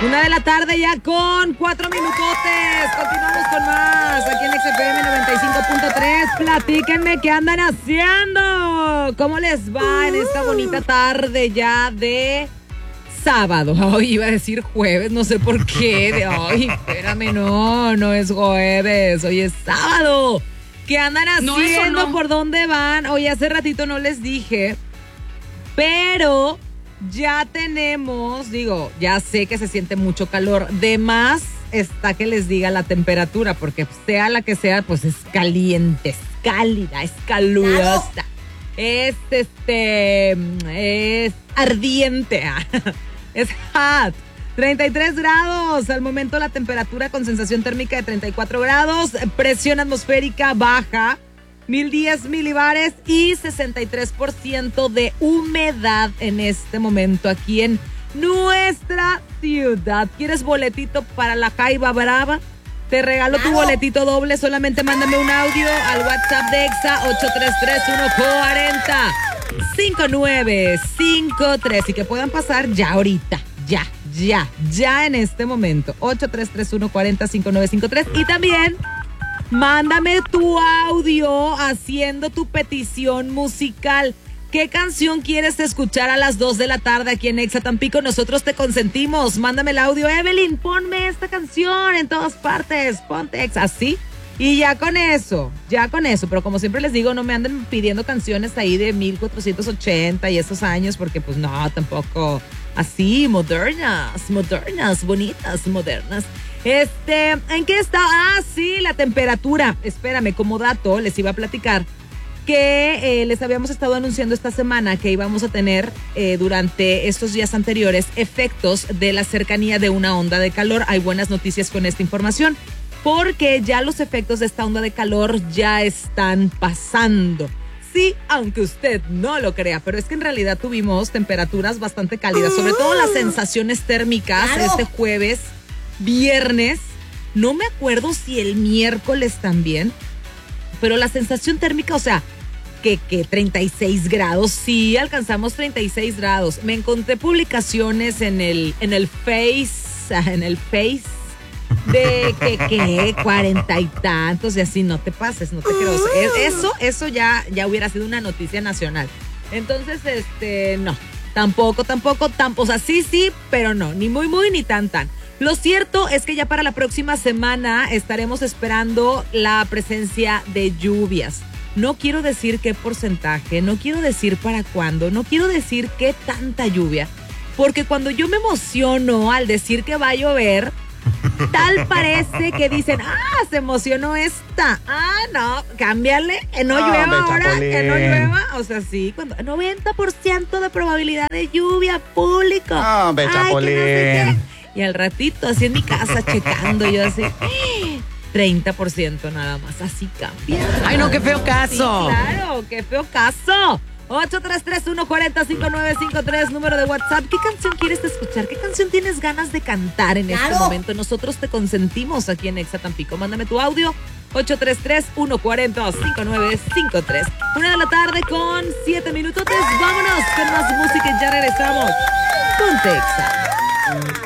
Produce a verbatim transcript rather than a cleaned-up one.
Una de la tarde ya con cuatro minutotes. Continuamos con más aquí en X F M noventa y cinco punto tres. Platíquenme qué andan haciendo. ¿Cómo les va en esta bonita tarde ya de sábado? Hoy iba a decir jueves, no sé por qué. De hoy, espérame, no, no es jueves, hoy es sábado. ¿Qué andan haciendo? No, no. ¿Por dónde van? Hoy hace ratito no les dije, pero ya tenemos, digo, ya sé que se siente mucho calor. De más está que les diga la temperatura, porque sea la que sea, pues es caliente, es cálida, es calurosa. Claro. Es este, es ardiente, es hot. treinta y tres grados, al momento la temperatura con sensación térmica de treinta y cuatro grados, presión atmosférica baja, mil diez milibares y sesenta y tres por ciento de humedad en este momento aquí en nuestra ciudad. ¿Quieres boletito para la Jaiba Brava? Te regalo tu boletito doble, solamente mándame un audio al WhatsApp de Exa ocho tres tres, uno cuatro cero, cinco nueve cinco tres y que puedan pasar ya ahorita, ya, ya, ya en este momento, ocho tres tres, uno cuatro cero, cinco nueve cinco tres y también mándame tu audio haciendo tu petición musical. ¿Qué canción quieres escuchar a las dos de la tarde aquí en Exa Tampico? Nosotros te consentimos. Mándame el audio. Evelyn, ponme esta canción en todas partes. Ponte Exa, así. Y ya con eso, ya con eso. Pero como siempre les digo, no me anden pidiendo canciones ahí de mil cuatrocientos ochenta y esos años, porque pues no, tampoco así, modernas, modernas, bonitas, modernas. Este, ¿en qué está? Ah, sí, la temperatura. Espérame, como dato, les iba a platicar que eh, les habíamos estado anunciando esta semana que íbamos a tener eh, durante estos días anteriores efectos de la cercanía de una onda de calor. Hay buenas noticias con esta información, porque ya los efectos de esta onda de calor ya están pasando. Sí, aunque usted no lo crea, pero es que en realidad tuvimos temperaturas bastante cálidas, sobre todo las sensaciones térmicas. Claro. Este jueves, viernes, no me acuerdo si el miércoles también, pero la sensación térmica, o sea, que, que treinta y seis grados, sí, alcanzamos treinta y seis grados. Me encontré publicaciones en el, en el Face, en el Face, de que, que cuarenta y tantos y así, no te pases, no te creo. Eso, eso ya, ya hubiera sido una noticia nacional. Entonces, este, no, tampoco, tampoco, tampoco, o sea, sí, sí, pero no, ni muy, muy, ni tan, tan. Lo cierto es que ya para la próxima semana estaremos esperando la presencia de lluvias. No quiero decir qué porcentaje, no quiero decir para cuándo, no quiero decir qué tanta lluvia, porque cuando yo me emociono al decir que va a llover, tal parece que dicen, ah, se emocionó esta, ah, no, cámbiale, que no, no llueva ahora, Chapulín. Que no llueva, o sea, sí, cuando noventa por ciento de probabilidad de lluvia, público. No, hombre, Chapulín. Ay, no sé y al ratito, así en mi casa, checando, yo así, treinta por ciento nada más, así cambia. Ay, no, qué feo caso. Sí, claro, qué feo caso. ocho tres tres, uno cuatro cero, cinco nueve cinco tres, número de WhatsApp. ¿Qué canción quieres escuchar? ¿Qué canción tienes ganas de cantar en claro. este momento? Nosotros te consentimos aquí en Exa Tampico. Mándame tu audio, ocho tres tres, uno cuatro cero, cinco nueve cinco tres. Una de la tarde con siete minutos. Vámonos con más música y ya regresamos. Ponte Exa.